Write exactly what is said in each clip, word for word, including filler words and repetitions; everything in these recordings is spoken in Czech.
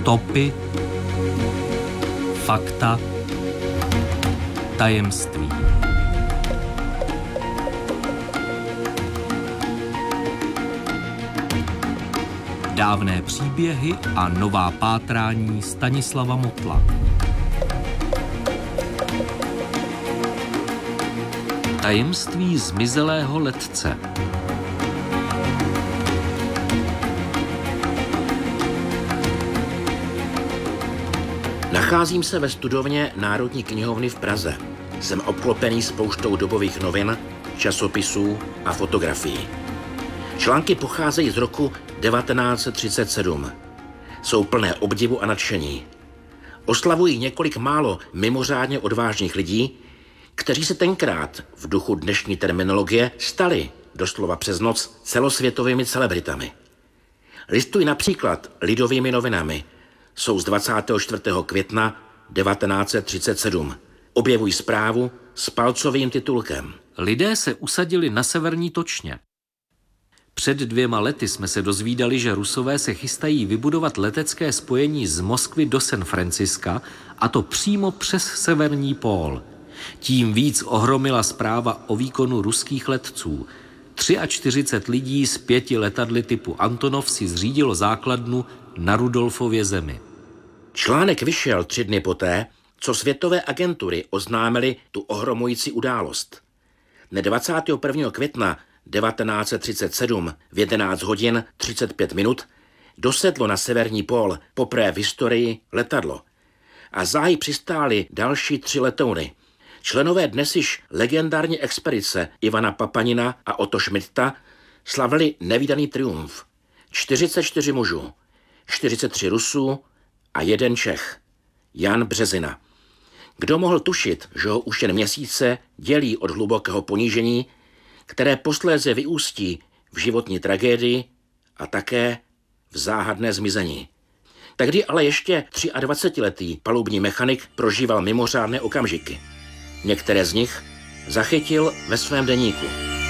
Stopy, fakta, tajemství. Dávné příběhy a nová pátrání Stanislava Motla. Tajemství zmizelého letce. Nacházím se ve studovně Národní knihovny v Praze. Jsem obklopený spouštou dobových novin, časopisů a fotografií. Články pocházejí z roku devatenáct set třicet sedm. Jsou plné obdivu a nadšení. Oslavují několik málo mimořádně odvážných lidí, kteří se tenkrát v duchu dnešní terminologie stali doslova přes noc celosvětovými celebritami. Listují například Lidovými novinami. Jsou z dvacátého čtvrtého května devatenáct set třicet sedm. Objevují zprávu s palcovým titulkem. Lidé se usadili na severní točně. Před dvěma lety jsme se dozvídali, že Rusové se chystají vybudovat letecké spojení z Moskvy do San Franciska, a to přímo přes severní pól. Tím víc ohromila zpráva o výkonu ruských letců. čtyřicet tři lidí z pěti letadly typu Antonov si zřídilo základnu na Rudolfově zemi. Článek vyšel tři dny poté, co světové agentury oznámily tu ohromující událost. Dne dvacátého prvního května devatenáct set třicet sedm v jedenáct hodin třicet pět minut dosedlo na severní pól poprvé v historii letadlo a záhy přistály další tři letouny. Členové dnes již legendární expedice Ivana Papanina a Otto Schmidta slavili nevídaný triumf. čtyřicet čtyři mužů, čtyřicet tři Rusů a jeden Čech, Jan Březina. Kdo mohl tušit, že ho už jen měsíce dělí od hlubokého ponížení, které posléze vyústí v životní tragédii a také v záhadné zmizení. Tehdy ale ještě dvacetiletý palubní mechanik prožíval mimořádné okamžiky. Některé z nich zachytil ve svém deníku.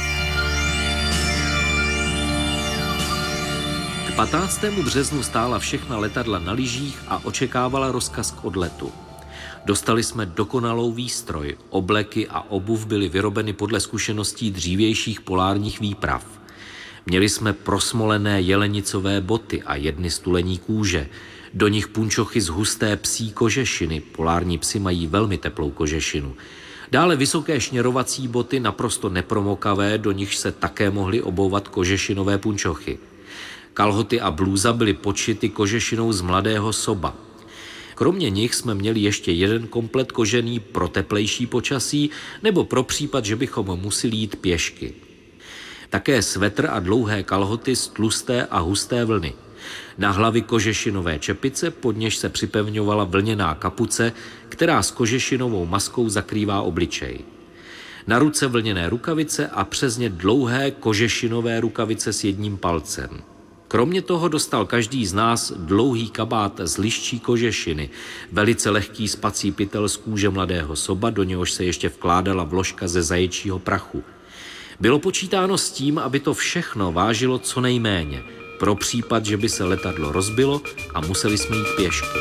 K patnáctému březnu stála všechna letadla na lyžích a očekávala rozkaz k odletu. Dostali jsme dokonalou výstroj, obleky a obuv byly vyrobeny podle zkušeností dřívějších polárních výprav. Měli jsme prosmolené jelenicové boty a jedny z tulení kůže, do nich punčochy z husté psí kožešiny, polární psi mají velmi teplou kožešinu. Dále vysoké šněrovací boty, naprosto nepromokavé, do nich se také mohly obouvat kožešinové punčochy. Kalhoty a blůza byly podšity kožešinou z mladého soba. Kromě nich jsme měli ještě jeden komplet kožený pro teplejší počasí nebo pro případ, že bychom museli jít pěšky. Také svetr a dlouhé kalhoty z tlusté a husté vlny. Na hlavy kožešinové čepice, pod něž se připevňovala vlněná kapuce, která s kožešinovou maskou zakrývá obličej. Na ruce vlněné rukavice a přes ně dlouhé kožešinové rukavice s jedním palcem. Kromě toho dostal každý z nás dlouhý kabát z liščí kožešiny, velice lehký spací pytel z kůže mladého soba, do něhož se ještě vkládala vložka ze zaječího prachu. Bylo počítáno s tím, aby to všechno vážilo co nejméně, pro případ, že by se letadlo rozbilo a museli jsme jít pěšky.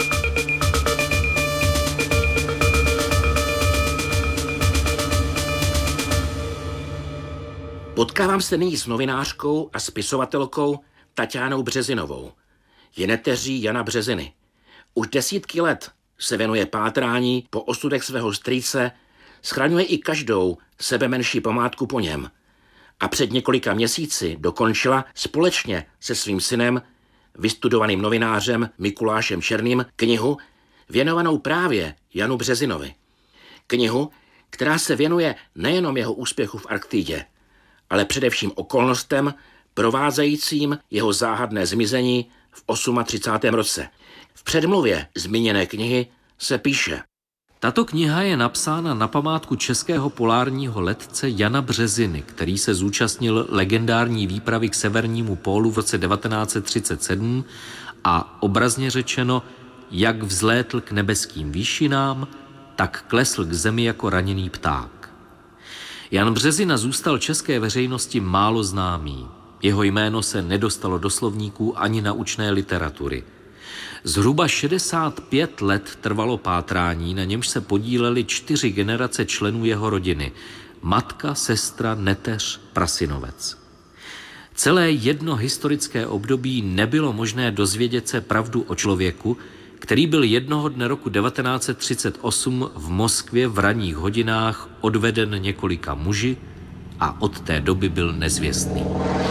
Potkávám se nyní s novinářkou a spisovatelkou Taťánou Březinovou. Je neteří Jana Březiny. Už desítky let se věnuje pátrání po osudech svého strýce, schraňuje i každou sebemenší památku po něm. A před několika měsíci dokončila společně se svým synem, vystudovaným novinářem Mikulášem Černým, knihu věnovanou právě Janu Březinovi. Knihu, která se věnuje nejenom jeho úspěchu v Arktidě, ale především okolnostem provázejícím jeho záhadné zmizení v třicátém osmém roce. V předmluvě zmíněné knihy se píše: Tato kniha je napsána na památku českého polárního letce Jana Březiny, který se zúčastnil legendární výpravy k severnímu pólu v roce devatenáct set třicet sedm a obrazně řečeno, jak vzlétl k nebeským výšinám, tak klesl k zemi jako raněný pták. Jan Březina zůstal české veřejnosti málo známý. Jeho jméno se nedostalo do slovníků ani naučné literatury. Zhruba šedesát pět let trvalo pátrání, na němž se podílely čtyři generace členů jeho rodiny. Matka, sestra, neteř, prasynovec. Celé jedno historické období nebylo možné dozvědět se pravdu o člověku, který byl jednoho dne roku devatenáct set třicet osm v Moskvě v ranních hodinách odveden několika muži a od té doby byl nezvěstný.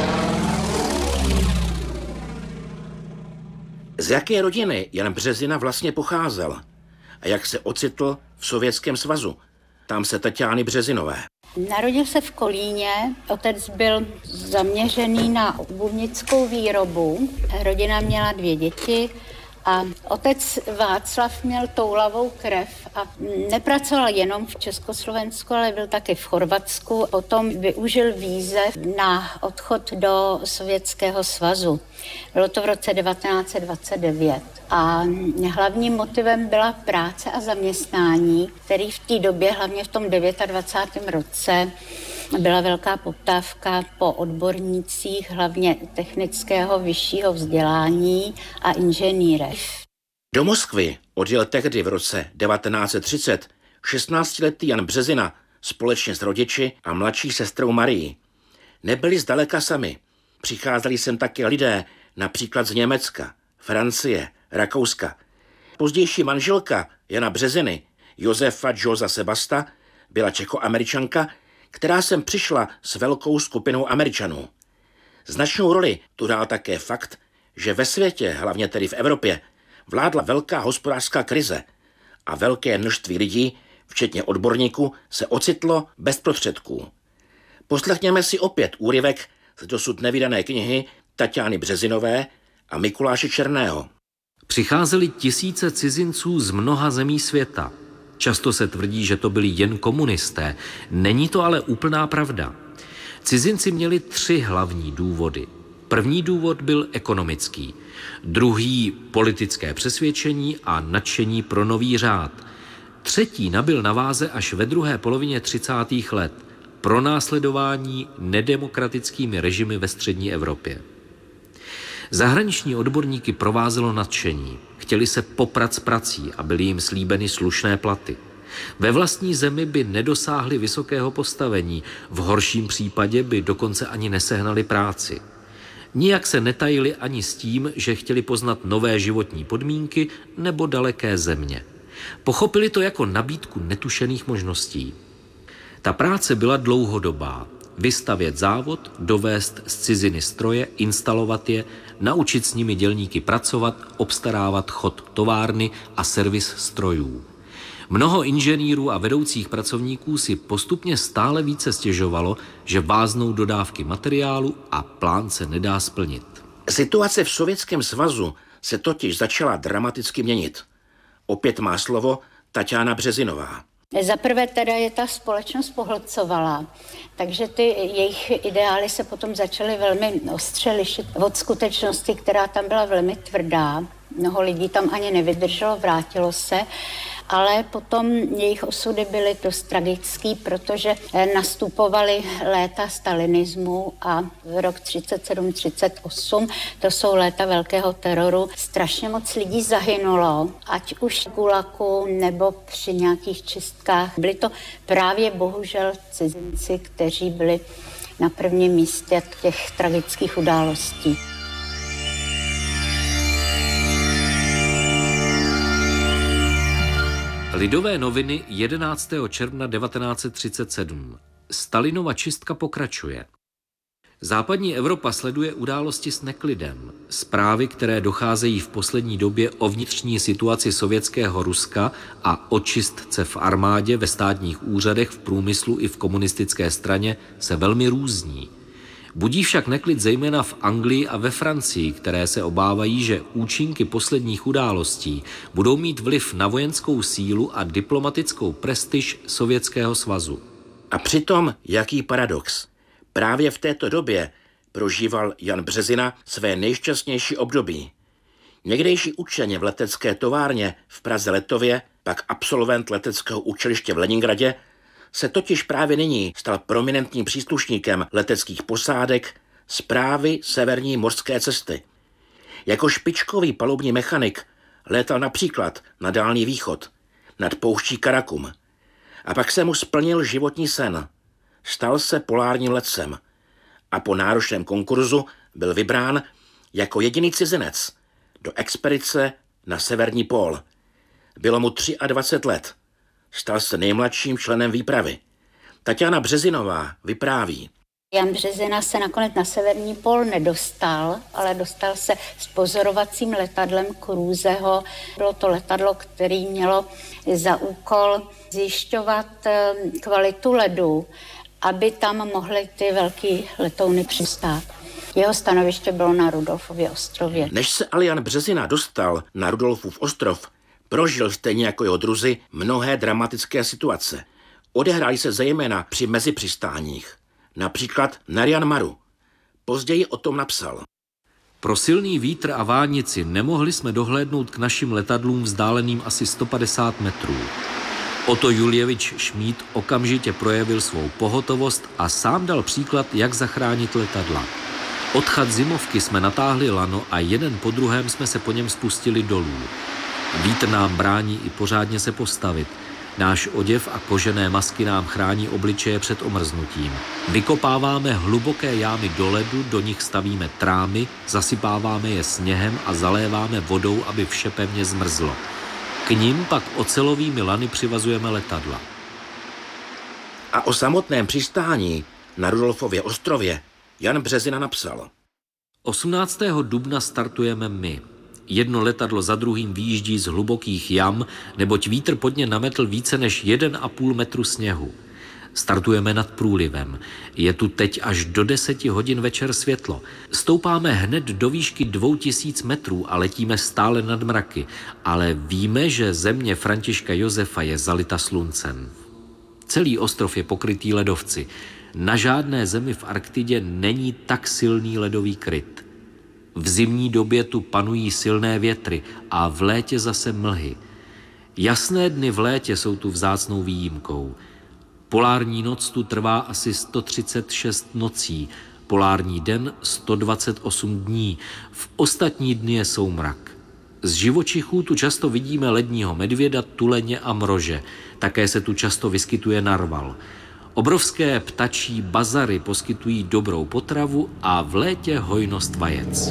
Z jaké rodiny Jan Březina vlastně pocházel a jak se ocitl v Sovětském svazu? Tam se Taťány Březinové. Narodil se v Kolíně, otec byl zaměřený na obuvnickou výrobu, rodina měla dvě děti a otec Václav měl toulavou krev a nepracoval jenom v Československu, ale byl taky v Chorvatsku. Potom využil výzev na odchod do Sovětského svazu. Bylo to v roce devatenáct set dvacet devět. A hlavním motivem byla práce a zaměstnání, který v té době, hlavně v tom dvacátém devátém roce, byla velká poptávka po odbornících, hlavně technického vyššího vzdělání a inženýrech. Do Moskvy odjel tehdy v roce devatenáct set třicet šestnáctiletý Jan Březina společně s rodiči a mladší sestrou Marií. Nebyli zdaleka sami. Přicházeli sem také lidé, například z Německa, Francie, Rakouska. Pozdější manželka Jana Březiny, Josefa Josa Sebasta, byla Čechoameričanka, která sem přišla s velkou skupinou Američanů. Značnou roli tu hrál také fakt, že ve světě, hlavně tedy v Evropě, vládla velká hospodářská krize a velké množství lidí, včetně odborníků, se ocitlo bez prostředků. Poslechněme si opět úryvek z dosud nevydané knihy Taťány Březinové a Mikuláše Černého. Přicházeli tisíce cizinců z mnoha zemí světa. Často se tvrdí, že to byli jen komunisté. Není to ale úplná pravda. Cizinci měli tři hlavní důvody. První důvod byl ekonomický, druhý politické přesvědčení a nadšení pro nový řád. Třetí nabyl na váze až ve druhé polovině třicátých let. Pronásledování nedemokratickými režimy ve střední Evropě. Zahraniční odborníky provázelo nadšení. Chtěli se poprat s prací a byly jim slíbeny slušné platy. Ve vlastní zemi by nedosáhli vysokého postavení, v horším případě by dokonce ani nesehnali práci. Nijak se netajili ani s tím, že chtěli poznat nové životní podmínky nebo daleké země. Pochopili to jako nabídku netušených možností. Ta práce byla dlouhodobá. Vystavět závod, dovést z ciziny stroje, instalovat je, naučit s nimi dělníky pracovat, obstarávat chod továrny a servis strojů. Mnoho inženýrů a vedoucích pracovníků si postupně stále více stěžovalo, že váznou dodávky materiálu a plán se nedá splnit. Situace v Sovětském svazu se totiž začala dramaticky měnit. Opět má slovo Taťána Březinová. Za prvé teda je ta společnost pohlcovala, takže ty jejich ideály se potom začaly velmi ostře lišit od skutečnosti, která tam byla velmi tvrdá. Mnoho lidí tam ani nevydrželo, vrátilo se, ale potom jejich osudy byly dost tragický, protože nastupovaly léta stalinismu a rok třicet sedm třicet osm, to jsou léta velkého teroru. Strašně moc lidí zahynulo, ať už v Gulagu nebo při nějakých čistkách. Byli to právě bohužel cizinci, kteří byli na prvním místě těch tragických událostí. Lidové noviny jedenáctého června devatenáct set třicet sedm. Stalinova čistka pokračuje. Západní Evropa sleduje události s neklidem. Zprávy, které docházejí v poslední době o vnitřní situaci sovětského Ruska a o čistce v armádě, ve státních úřadech, v průmyslu i v komunistické straně, se velmi různí. Budí však neklid zejména v Anglii a ve Francii, které se obávají, že účinky posledních událostí budou mít vliv na vojenskou sílu a diplomatickou prestiž Sovětského svazu. A přitom, jaký paradox. Právě v této době prožíval Jan Březina své nejšťastnější období. Někdejší učeň v letecké továrně v Praze-Letově, pak absolvent leteckého učiliště v Leningradě, se totiž právě nyní stal prominentním příslušníkem leteckých posádek Správy severní mořské cesty. Jako špičkový palubní mechanik létal například na Dálný východ, nad pouští Karakum. A pak se mu splnil životní sen. Stal se polárním letcem a po náročném konkurzu byl vybrán jako jediný cizinec do expedice na severní pól. Bylo mu dvacet tři let. Stal se nejmladším členem výpravy. Tatiana Březinová vypráví. Jan Březina se nakonec na severní pól nedostal, ale dostal se s pozorovacím letadlem Cruiseho. Bylo to letadlo, které mělo za úkol zjišťovat kvalitu ledu, aby tam mohly ty velké letouny přistát. Jeho stanoviště bylo na Rudolfově ostrově. Než se ale Jan Březina dostal na Rudolfův ostrov, prožil stejně jako jeho druzi mnohé dramatické situace. Odehrály se zejména při mezipřistáních. Například na Jan Maru. Později o tom napsal. Pro silný vítr a vánici nemohli jsme dohlédnout k našim letadlům vzdáleným asi sto padesát metrů. Otto Juljevič Šmíd okamžitě projevil svou pohotovost a sám dal příklad, jak zachránit letadla. Odchod zimovky jsme natáhli lano a jeden po druhém jsme se po něm spustili dolů. Vítr nám brání i pořádně se postavit. Náš oděv a kožené masky nám chrání obličeje před omrznutím. Vykopáváme hluboké jámy do ledu, do nich stavíme trámy, zasypáváme je sněhem a zaléváme vodou, aby vše pevně zmrzlo. K ním pak ocelovými lany přivazujeme letadla. A o samotném přistání na Rudolfově ostrově Jan Březina napsal. osmnáctého dubna startujeme my. Jedno letadlo za druhým vyjíždí z hlubokých jam, neboť vítr pod ně nametl více než jeden a půl metru sněhu. Startujeme nad průlivem. Je tu teď až do deseti hodin večer světlo. Stoupáme hned do výšky dvou tisíc metrů a letíme stále nad mraky, ale víme, že země Františka Josefa je zalita sluncem. Celý ostrov je pokrytý ledovci. Na žádné zemi v Arktidě není tak silný ledový kryt. V zimní době tu panují silné větry a v létě zase mlhy. Jasné dny v létě jsou tu vzácnou výjimkou. Polární noc tu trvá asi sto třicet šest nocí, polární den sto dvacet osm dní, v ostatní dny je soumrak. Z živočichů tu často vidíme ledního medvěda, tuleně a mrože. Také se tu často vyskytuje narval. Obrovské ptačí bazary poskytují dobrou potravu a v létě hojnost vajec.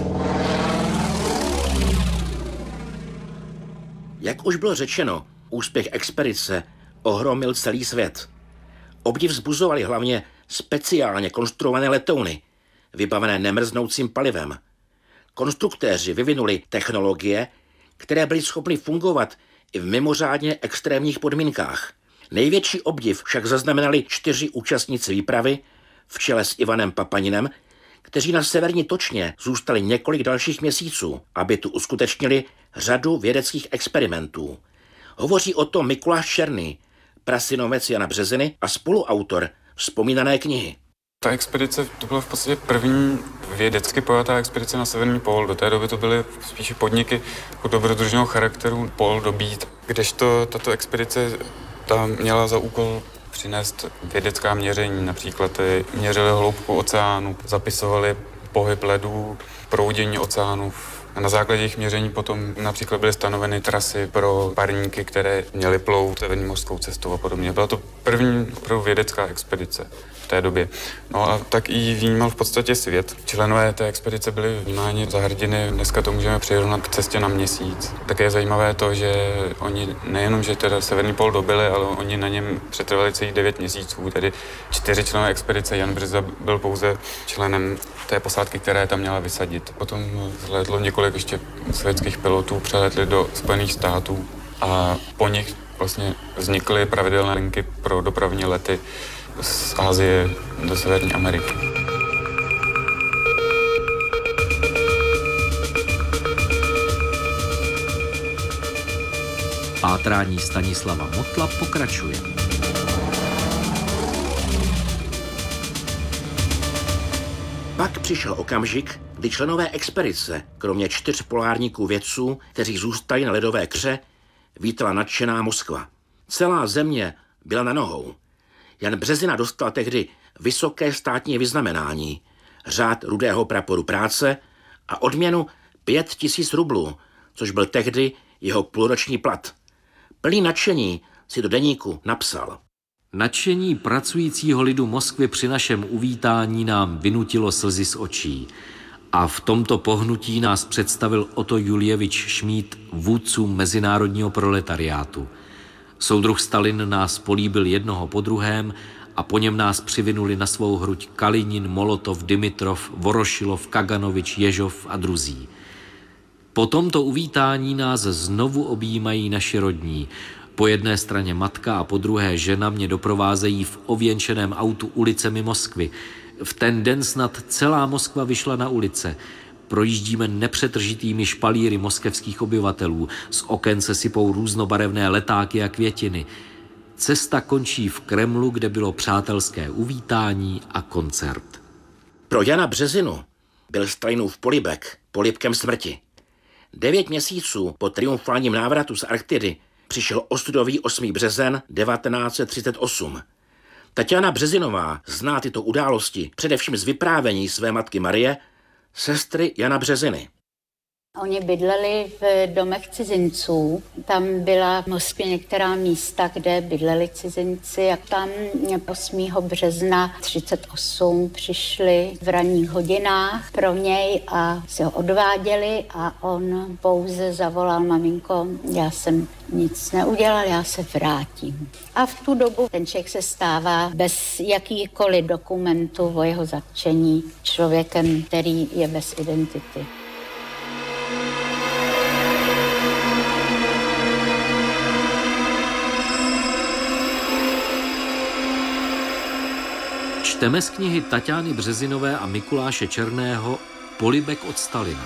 Jak už bylo řečeno, úspěch expedice ohromil celý svět. Obdiv vzbuzovaly hlavně speciálně konstruované letouny, vybavené nemrznoucím palivem. Konstruktéři vyvinuli technologie, které byly schopny fungovat i v mimořádně extrémních podmínkách. Největší obdiv však zaznamenali čtyři účastníci výpravy v čele s Ivanem Papaninem, kteří na severní točně zůstali několik dalších měsíců, aby tu uskutečnili řadu vědeckých experimentů. Hovoří o tom Mikuláš Černý, prasynovec Jana Březiny a spoluautor vzpomínané knihy. Ta expedice to byla v podstatě první vědecky pojatá expedice na severní pól. Do té doby to byly spíše podniky dobrodružného charakteru pól dobít, kdežto tato expedice ta měla za úkol přinést vědecká měření. Například měřili hloubku oceánu, zapisovali pohyb ledů, proudění oceánu. A na základě jejich měření potom například byly stanoveny trasy pro parníky, které měly plout severní mořskou cestou a podobně. Byla to první opravdu vědecká expedice v té době. No a tak i vnímal v podstatě svět. Členové té expedice byli vnímáni za hrdiny. Dneska to můžeme přirovnat k cestě na měsíc. Také je zajímavé to, že oni nejenom, že teda severní pól dobyli, ale oni na něm přetrvali celých devět měsíců. Tedy čtyři členové expedice. Jan Březa byl pouze členem té posádky, která tam měla vysadit. Potom zlétlo několik ještě sovětských pilotů, přeletli do Spojených států a po nich vlastně vznikly pravidelné linky pro dopravní lety z Asie do Severní Ameriky. Pátrání Stanislava Motla pokračuje. Pak přišel okamžik, kdy členové expedice, kromě čtyř polárníků vědců, kteří zůstali na ledové kře, vítala nadšená Moskva. Celá země byla na nohou. Jan Březina dostal tehdy vysoké státní vyznamenání, řád Rudého praporu práce a odměnu Pět tisíc rublů, což byl tehdy jeho půlroční plat. Plný nadšení si do deníku napsal. Nadšení pracujícího lidu Moskvy při našem uvítání nám vynutilo slzy z očí. A v tomto pohnutí nás představil Otto Juljevič Šmíd vůdcům mezinárodního proletariátu. Soudruh Stalin nás políbil jednoho po druhém a po něm nás přivinuli na svou hruď Kalinin, Molotov, Dimitrov, Vorošilov, Kaganovič, Ježov a druzí. Po tomto uvítání nás znovu objímají naši rodní. Po jedné straně matka a po druhé žena mě doprovázejí v ověnčeném autu ulicemi Moskvy. V ten den snad celá Moskva vyšla na ulice. Projíždíme nepřetržitými špalíry moskevských obyvatelů. Z oken se sypou různobarevné letáky a květiny. Cesta končí v Kremlu, kde bylo přátelské uvítání a koncert. Pro Jana Březinu byl Stalinův polibek polibkem smrti. Devět měsíců po triumfálním návratu z Arktidy přišel ostudový osmý březen devatenáct set třicet osm. Taťána Březinová zná tyto události především z vyprávění své matky Marie, sestry Jana Březiny. Oni bydleli v domech cizinců. Tam byla v Moskvě některá místa, kde bydleli cizinci a tam osmého března třicet osm přišli v ranních hodinách pro něj a se ho odváděli a on pouze zavolal: maminko, já jsem nic neudělal, já se vrátím. A v tu dobu ten člověk se stává bez jakýkoliv dokumentu o jeho zatčení člověkem, který je bez identity. Čteme z knihy Taťány Březinové a Mikuláše Černého Polibek od Stalina.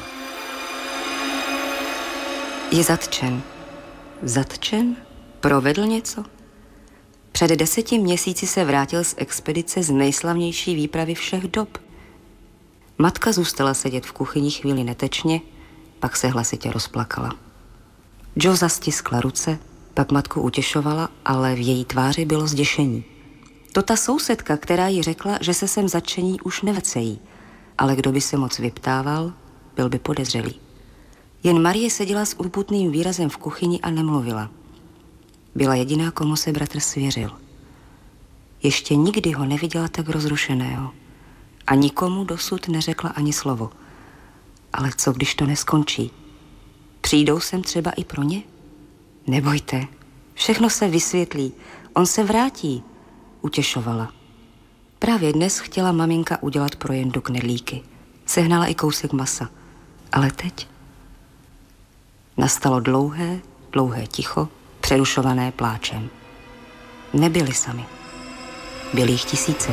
Je zatčen. Zatčen? Provedl něco? Před deseti měsíci se vrátil z expedice z nejslavnější výpravy všech dob. Matka zůstala sedět v kuchyni chvíli netečně, pak se hlasitě rozplakala. Jo zastiskla ruce, pak matku utěšovala, ale v její tváři bylo zděšení. To ta sousedka, která jí řekla, že se sem zatčení už nevracejí, ale kdo by se moc vyptával, byl by podezřelý. Jen Marie seděla s urputným výrazem v kuchyni a nemluvila. Byla jediná, komu se bratr svěřil. Ještě nikdy ho neviděla tak rozrušeného a nikomu dosud neřekla ani slovo. Ale co, když to neskončí? Přijdou sem třeba i pro ně? Nebojte, všechno se vysvětlí, on se vrátí, utěšovala. Právě dnes chtěla maminka udělat pro Jendu knedlíky. Sehnala i kousek masa. Ale teď nastalo dlouhé, dlouhé ticho, přerušované pláčem. Nebyli sami. Byli jich tisíce.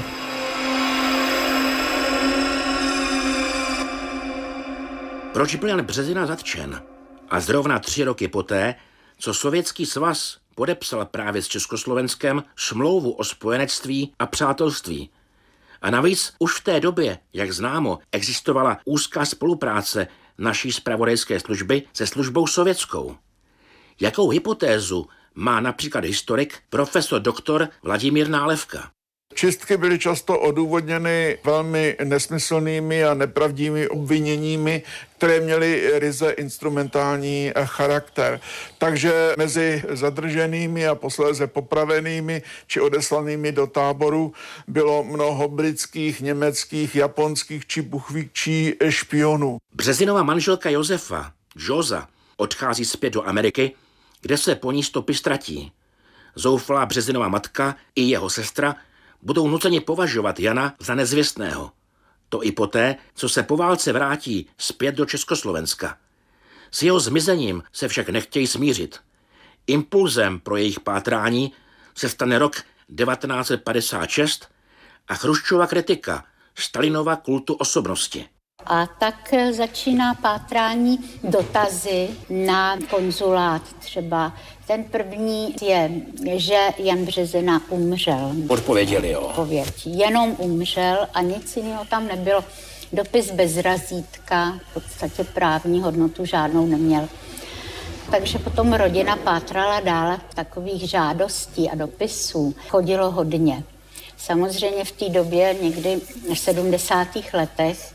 Proč byl Jan Březina zatčen? A zrovna tři roky poté, co Sovětský svaz podepsal právě s Československem smlouvu o spojenectví a přátelství. A navíc už v té době, jak známo, existovala úzká spolupráce naší zpravodajské služby se službou sovětskou. Jakou hypotézu má například historik profesor doktor Vladimír Nálevka? Čistky byly často odůvodněny velmi nesmyslnými a nepravdivými obviněními, které měly ryze instrumentální charakter. Takže mezi zadrženými a posléze popravenými či odeslanými do táboru bylo mnoho britských, německých, japonských či buchvíčí špionů. Březinova manželka Josefa, Joza, odchází zpět do Ameriky, kde se po ní stopy ztratí. Zoufalá Březinova matka i jeho sestra budou nuceni považovat Jana za nezvěstného. To i poté, co se po válce vrátí zpět do Československa. S jeho zmizením se však nechtějí smířit. Impulzem pro jejich pátrání se stane rok devatenáct set padesát šest a Chruščova kritika Stalinova kultu osobnosti. A tak začíná pátrání, dotazy na konzulát třeba. Ten první je, že Jan Březina umřel. Odpověděli, jo. Odpověď. Jenom umřel a nic jiného tam nebylo. Dopis bez razítka, v podstatě právní hodnotu žádnou neměl. Takže potom rodina pátrala dále, takových žádostí a dopisů chodilo hodně. Samozřejmě v té době, někdy v sedmdesátých letech,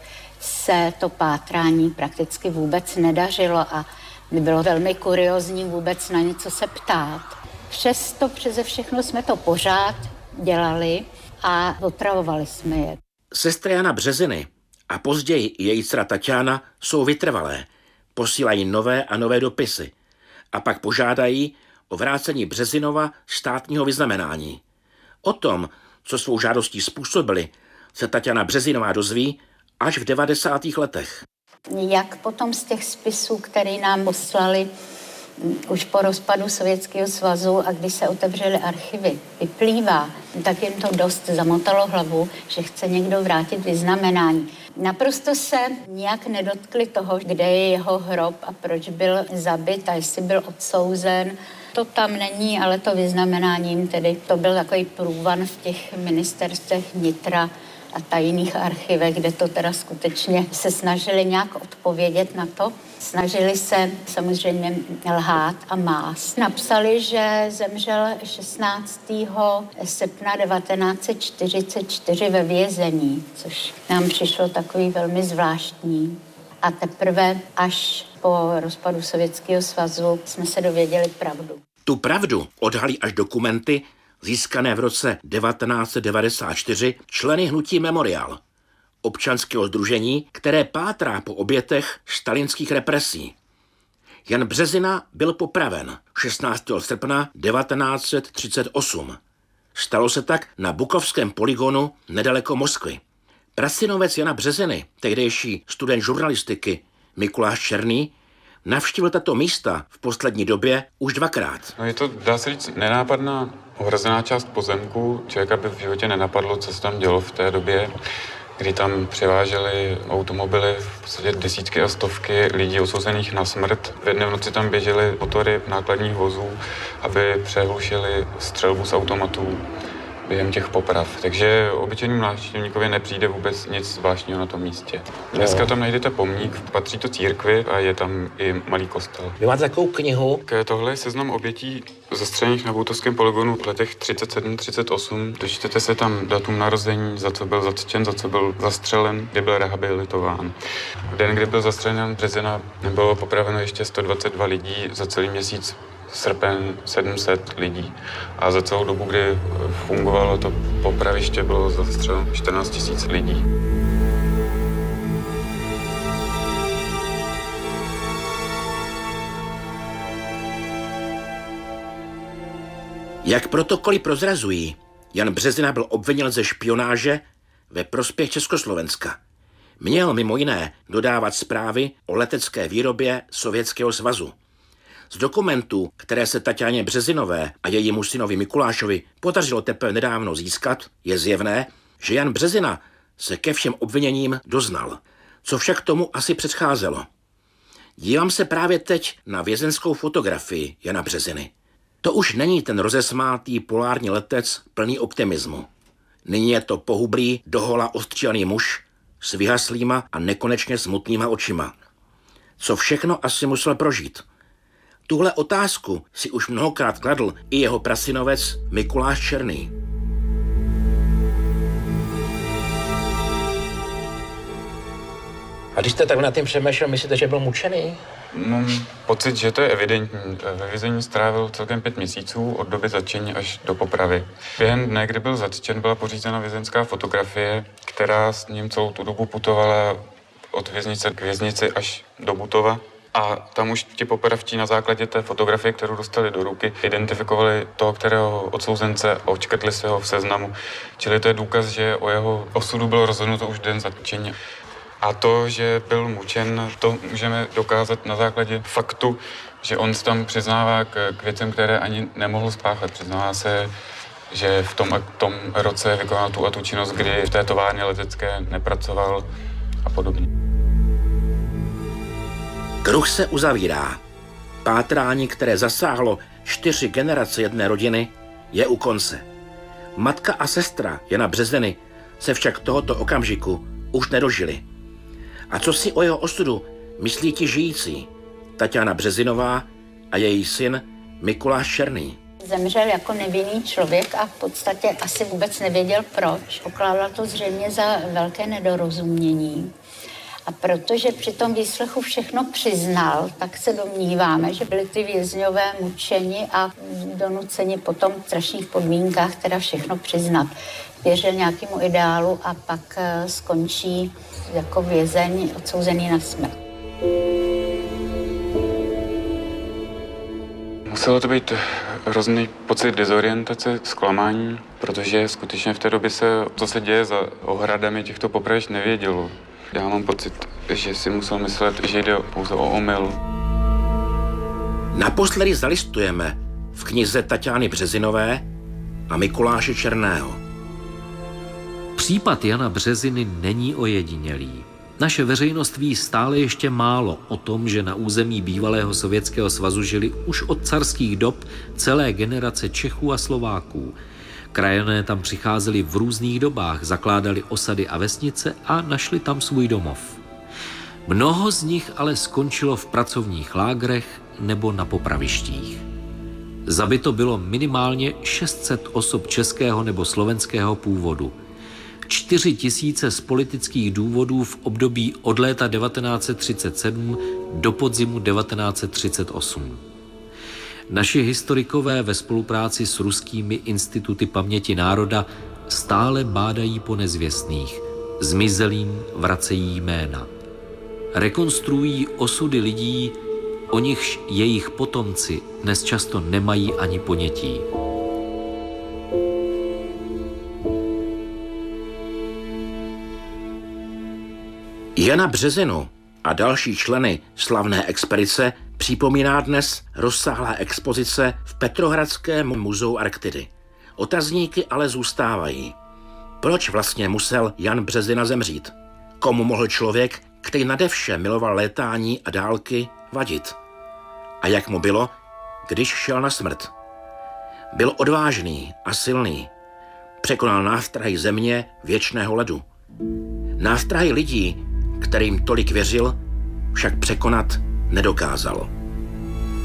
se to pátrání prakticky vůbec nedařilo a bylo velmi kuriózní vůbec na něco se ptát. Přesto přeze všechno jsme to pořád dělali a otravovali jsme je. Sestra Jana Březiny a později i její dcera Tatiana jsou vytrvalé. Posílají nové a nové dopisy a pak požádají o vrácení Březinova státního vyznamenání. O tom, co svou žádostí způsobili, se Tatiana Březinová dozví až v devadesátých letech. Jak potom z těch spisů, které nám poslali už po rozpadu Sovětského svazu a když se otevřely archivy, vyplývá, tak jim to dost zamotalo hlavu, že chce někdo vrátit vyznamenání. Naprosto se nijak nedotkli toho, kde je jeho hrob a proč byl zabit a jestli byl odsouzen. To tam není, ale to vyznamenáním tedy, to byl takový průvan v těch ministerstvech vnitra a tajných archivech, kde to teda skutečně se snažili nějak odpovědět na to. Snažili se samozřejmě lhát a mást. Napsali, že zemřel šestnáctého srpna devatenáct set čtyřicet čtyři ve vězení, což nám přišlo takový velmi zvláštní. A teprve až po rozpadu Sovětského svazu jsme se dověděli pravdu. Tu pravdu odhalí až dokumenty získané v roce devatenáct set devadesát čtyři členy hnutí Memorial, občanského sdružení, které pátrá po obětech stalinských represí. Jan Březina byl popraven šestnáctého srpna devatenáct set třicet osm. Stalo se tak na Bukovském polygonu nedaleko Moskvy. Prasynovec Jana Březiny, tehdejší student žurnalistiky Mikuláš Černý, navštívil tato místa v poslední době už dvakrát. No je to, dá se říct, nenápadná ohrazená část pozemku. Člověka by v životě nenapadlo, co se tam dělo v té době, kdy tam převáželi automobily, v podstatě desítky a stovky lidí osouzených na smrt. V jedné noci tam běžely motory nákladních vozů, aby přehlušili střelbu z automatů během těch poprav. Takže obyčejnému návštěvníkovi nepřijde vůbec nic zvláštního na tom místě. Dneska tam najdete pomník, patří to církvi a je tam i malý kostel. Vy máte takovou knihu? Tohle je seznam obětí zastřelených na Boutovském polygonu v letech třicet sedm třicet osm. Dočtete se tam datum narození, za co byl zatčen, za co byl zastřelen, kdy byl rehabilitován. V den, kdy byl zastřelen Březina, bylo popraveno ještě sto dvacet dva lidí, za celý měsíc srpen sedm set lidí. A za celou dobu, kdy fungovalo to popraviště, bylo zastřeleno čtrnáct tisíc lidí. Jak protokoly prozrazují, Jan Březina byl obviněn ze špionáže ve prospěch Československa. Měl mimo jiné dodávat zprávy o letecké výrobě Sovětského svazu. Z dokumentů, které se Tatianě Březinové a jejímu synovi Mikulášovi podařilo teprve nedávno získat, je zjevné, že Jan Březina se ke všem obviněním doznal. Co však tomu asi předcházelo? Dívám se právě teď na vězenskou fotografii Jana Březiny. To už není ten rozesmátý polární letec plný optimismu. Nyní je to pohublý, dohola ostřílený muž s vyhaslýma a nekonečně smutnýma očima. Co všechno asi musel prožít? Tuhle otázku si už mnohokrát kladl i jeho prasynovec Mikuláš Černý. A když jste tak nad tím přemýšlel, myslíte, že byl mučený? Mám pocit, že to je evidentní. Ve vězení strávil celkem pět měsíců od doby zatčení až do popravy. Během dne, kdy byl zatčen, byla pořízena vězenská fotografie, která s ním celou tu dobu putovala od věznice k věznici až do Butova. A tam už ti popravčí na základě té fotografie, kterou dostali do ruky, identifikovali toho, kterého odsouzence a očkrtli si ho v seznamu. Čili to je důkaz, že o jeho osudu bylo rozhodnuto už den zatčení. A to, že byl mučen, to můžeme dokázat na základě faktu, že on se tam přiznává k, k věcem, které ani nemohl spáchat. Přiznává se, že v tom, tom roce vykonal tu a tu činnost, kdy v té továrně letecké nepracoval a podobně. Kruh se uzavírá. Pátrání, které zasáhlo čtyři generace jedné rodiny, je u konce. Matka a sestra Jana Březiny se však tohoto okamžiku už nedožili. A co si o jeho osudu myslí ti žijící? Tatiana Březinová a její syn Mikuláš Černý. Zemřel jako nevinný člověk a v podstatě asi vůbec nevěděl proč. Pokládal to zřejmě za velké nedorozumění. A protože při tom výslechu všechno přiznal, tak se domníváme, že byli ty vězňové mučeni a donuceni potom v strašných podmínkách teda všechno přiznat. Věřil nějakému ideálu a pak skončí jako vězeň odsouzený na smrt. Muselo to být hrozný pocit dezorientace, zklamání, protože skutečně v té době se, co se děje za ohradami těchto popravišť, nevědělo. Já mám pocit, že si musel myslet, že jde pouze o omyl. Naposledy zalistujeme v knize Taťány Březinové a Mikuláše Černého. Případ Jana Březiny není ojedinělý. Naše veřejnost ví stále ještě málo o tom, že na území bývalého Sovětského svazu žili už od carských dob celé generace Čechů a Slováků. Krajané tam přicházeli v různých dobách, zakládali osady a vesnice a našli tam svůj domov. Mnoho z nich ale skončilo v pracovních lágrech nebo na popravištích. Zabito bylo minimálně šest set osob českého nebo slovenského původu. Čtyři tisíce z politických důvodů v období od léta devatenáct set třicet sedm do podzimu devatenáct set třicet osm. Naši historikové ve spolupráci s ruskými instituty paměti národa stále bádají po nezvěstných, zmizelým vracejí jména. Rekonstruují osudy lidí, o nichž jejich potomci dnes často nemají ani ponětí. Jana Březinu a další členy slavné expedice připomíná dnes rozsáhlá expozice v Petrohradském muzeu Arktidy. Otazníky ale zůstávají. Proč vlastně musel Jan Březina zemřít? Komu mohl člověk, který nade vše miloval létání a dálky, vadit? A jak mu bylo, když šel na smrt? Byl odvážný a silný. Překonal nástrahy země věčného ledu. Nástrahy lidí, kterým tolik věřil, však překonat nedokázal.